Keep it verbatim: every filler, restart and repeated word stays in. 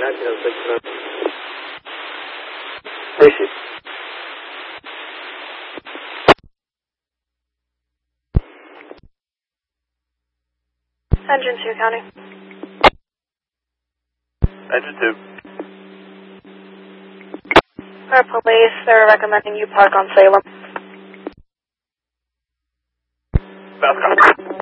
nineteen oh six. Appreciate it. Engine two, County. Engine two. Our police, they're recommending you park on Salem. Fast car.